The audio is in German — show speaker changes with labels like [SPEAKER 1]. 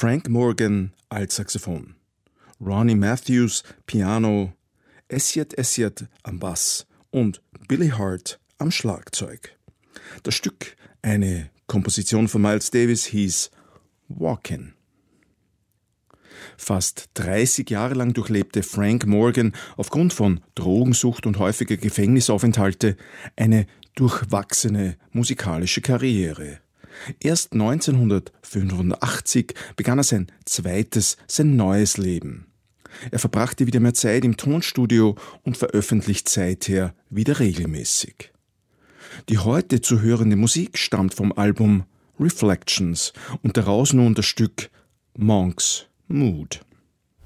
[SPEAKER 1] Frank Morgan Altsaxophon, Ronnie Matthews Piano, Essiet am Bass und Billy Hart am Schlagzeug. Das Stück, eine Komposition von Miles Davis, hieß Walkin'. Fast 30 Jahre lang durchlebte Frank Morgan aufgrund von Drogensucht und häufiger Gefängnisaufenthalte eine durchwachsene musikalische Karriere. Erst 1985 begann er sein neues Leben. Er verbrachte wieder mehr Zeit im Tonstudio und veröffentlicht seither wieder regelmäßig. Die heute zu hörende Musik stammt vom Album Reflections und daraus nun das Stück Monk's Mood.